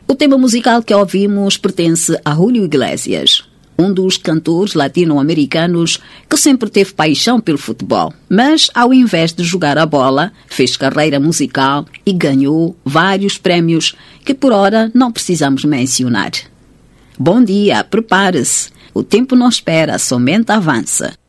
O tema musical que ouvimos pertence a Julio Iglesias, um dos cantores latino-americanos que sempre teve paixão pelo futebol. Mas, ao invés de jogar a bola, fez carreira musical e ganhou vários prémios que por ora não precisamos mencionar. Bom dia, prepare-se. O tempo não espera, somente avança.